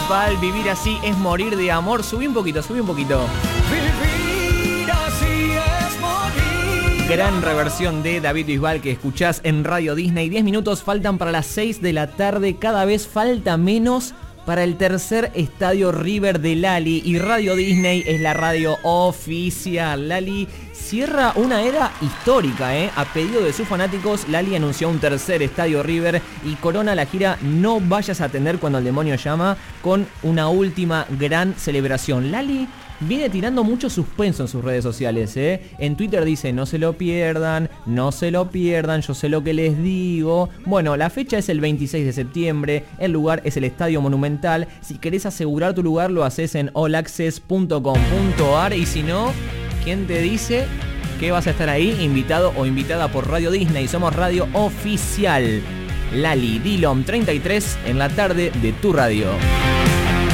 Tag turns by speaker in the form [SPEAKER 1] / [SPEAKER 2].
[SPEAKER 1] Bisbal, Vivir así es morir de amor. Subí un poquito.
[SPEAKER 2] Vivir así es morir.
[SPEAKER 1] Gran reversión de David Bisbal que escuchás en Radio Disney. 10 minutos faltan para las 6 de la tarde. Cada vez falta menos para el tercer estadio River de Lali. Y Radio Disney es la radio oficial. Lali cierra una era histórica, A pedido de sus fanáticos, Lali anunció un tercer estadio River y corona la gira No vayas a atender cuando el demonio llama, con una última gran celebración. Lali viene tirando mucho suspenso en sus redes sociales, En Twitter dice, no se lo pierdan, yo sé lo que les digo. Bueno, la fecha es el 26 de septiembre, el lugar es el Estadio Monumental. Si querés asegurar tu lugar, lo haces en allaccess.com.ar y si no, ¿quién te dice que vas a estar ahí invitado o invitada por Radio Disney? Somos radio oficial. Lali Dillom 33 en la tarde de tu radio.